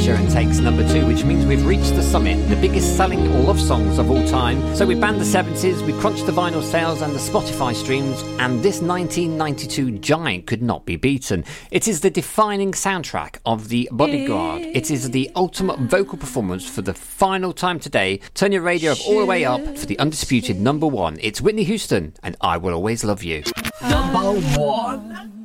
Sheeran takes number 2, which means we've reached the summit, the biggest selling love songs of all time. So we banned the 70s, we crunched the vinyl sales and the Spotify streams, and this 1992 giant could not be beaten. It is the defining soundtrack of The Bodyguard. It is the ultimate vocal performance for the final time today. Turn your radio all the way up for the undisputed number 1. It's Whitney Houston and I Will Always Love You. Number 1.